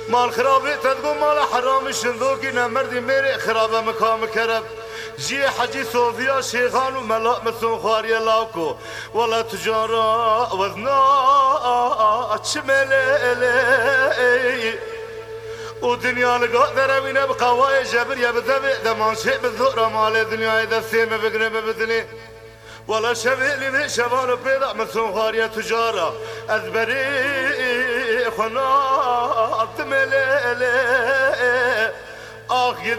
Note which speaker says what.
Speaker 1: مال خرابي تدقو مال حرام شندوكي نمردي ميري خرابة مكام كرب جي حجي صوفيا شيخان وملاء مثل خواري لاوكو ولا تجارة وذنا اتشملي ودنيا لقاء ذروينا بقوايا جبر يا بذبي دمان شيء بالذؤرة مال دنيا إذا الثيمة بقرب بذني ولا شبه لي شبان بيضاء مثل خواري تجارة أذبري خنا أطملي آخ